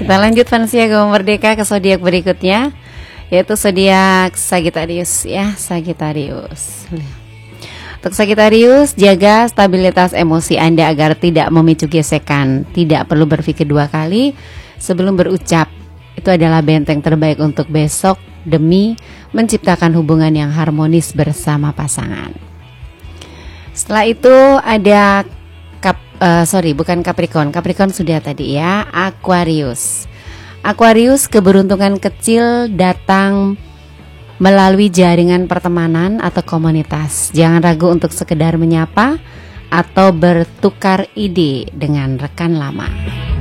Kita lanjut Fansia Gaung Merdeka ke zodiak berikutnya, yaitu zodiak Sagittarius ya, Sagittarius. Untuk Sagittarius, jaga stabilitas emosi Anda agar tidak memicu gesekan. Tidak perlu berpikir dua kali sebelum berucap. Itu adalah benteng terbaik untuk besok demi menciptakan hubungan yang harmonis bersama pasangan. Setelah itu ada bukan Capricorn. Capricorn sudah tadi ya. Aquarius. Aquarius, keberuntungan kecil datang melalui jaringan pertemanan atau komunitas. Jangan ragu untuk sekedar menyapa atau bertukar ide dengan rekan lama.